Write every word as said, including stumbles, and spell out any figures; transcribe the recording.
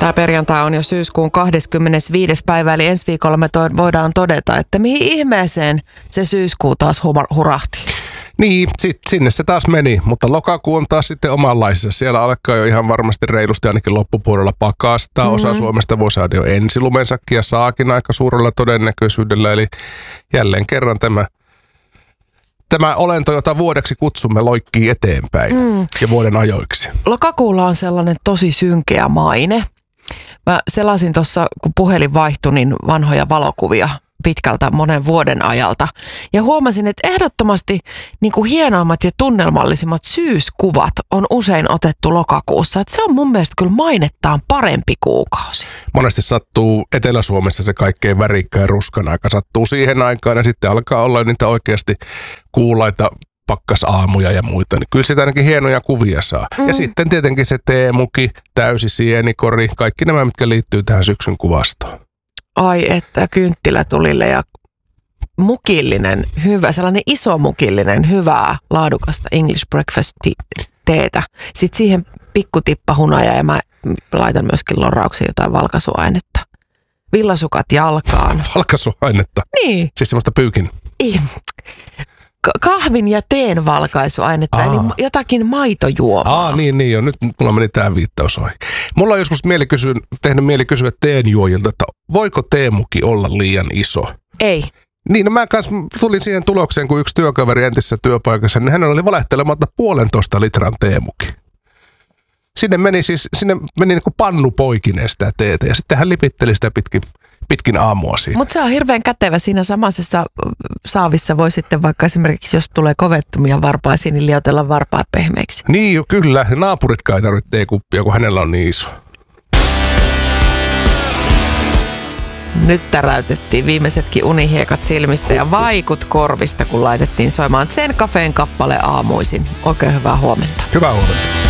Tämä perjantai on jo syyskuun kahdeskymmenesviides päivä, eli ensi viikolla me to- voidaan todeta, että mihin ihmeeseen se syyskuu taas hu- hurahti. Niin, sit, sinne se taas meni, mutta lokakuu on taas sitten omanlaisessa. Siellä alkaa jo ihan varmasti reilusti ainakin loppupuolella pakastaa. Mm-hmm. Osa Suomesta voi saada jo ensilumensakin ja saakin aika suurella todennäköisyydellä. Eli jälleen kerran tämä, tämä olento, jota vuodeksi kutsumme, loikkii eteenpäin mm. ja vuoden ajoiksi. Lokakuulla on sellainen tosi synkeä maine. Mä selasin tuossa, kun puhelin vaihtui, niin vanhoja valokuvia pitkältä monen vuoden ajalta. Ja huomasin, että ehdottomasti niin kuin hienoimmat ja tunnelmallisimmat syyskuvat on usein otettu lokakuussa. Että se on mun mielestä kyllä mainettaan parempi kuukausi. Monesti sattuu Etelä-Suomessa se kaikkein värikkäin ruskan aika. Sattuu siihen aikaan ja sitten alkaa olla niitä oikeasti kuulaita pakkasaamuja ja muita. Niin kyllä sitä ainakin hienoja kuvia saa. Mm. Ja sitten tietenkin se teemuki, täysi sienikori, kaikki nämä, mitkä liittyy tähän syksyn kuvastoon. Ai että kynttilätulille ja mukillinen, hyvä, sellainen iso mukillinen, hyvää, laadukasta English breakfast teetä. Sitten siihen pikkutippa hunaja ja mä laitan myöskin lorauksen jotain valkaisuainetta. Villasukat jalkaan. Valkaisuainetta? Niin. Siis semmoista pyykin? Kahvin ja teen valkaisuainetta, Aa. eli jotakin maitojuomaa. Aa, niin, niin jo. Nyt mulla meni tämä viittaus ohi. Mulla on joskus mieli kysyä, tehnyt mieli kysyä teenjuojilta, että voiko teemuki olla liian iso? Ei. Niin, no mä kanssa tulin siihen tulokseen, kun yksi työkaveri entisessä työpaikassa, niin hänellä oli valehtelematta puolentoista litran teemuki. Sinne meni siis, sinne meni niin kuin pannu poikineen sitä teetä ja sitten hän lipitteli sitä pitkin. pitkin aamua siinä. Mutta se on hirveän kätevä. Siinä samaisessa saavissa voi sitten vaikka esimerkiksi, jos tulee kovettumia varpaisiin, niin liotella varpaat pehmeiksi. Niin jo, kyllä. Naapuritkaan ei tarvitse teekuppia, kun hänellä on niin iso. Nyt täräytettiin viimeisetkin unihiekat silmistä ja vaikut korvista, kun laitettiin soimaan Zen Cafeen kappale aamuisin. Oikein hyvää huomenta. Hyvää huomenta.